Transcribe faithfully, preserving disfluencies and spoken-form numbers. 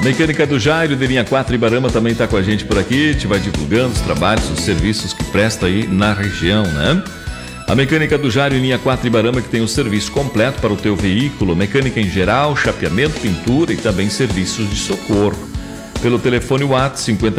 Mecânica do Jairo, de linha quatro Ibarama, também está com a gente por aqui. A gente vai divulgando os trabalhos, os serviços que presta aí na região, né? A Mecânica do Jairo, em linha quatro Ibarama, que tem o serviço completo para o teu veículo, mecânica em geral, chapeamento, pintura e também serviços de socorro. Pelo telefone WhatsApp cinquenta